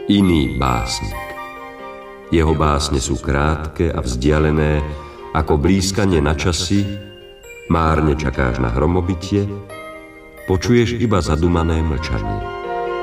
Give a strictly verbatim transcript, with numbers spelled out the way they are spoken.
iný básnik. Jeho básne sú krátke a vzdialené, ako blízkanie na časy, márne čakáš na hromobitie, počuješ iba zadumané mlčanie.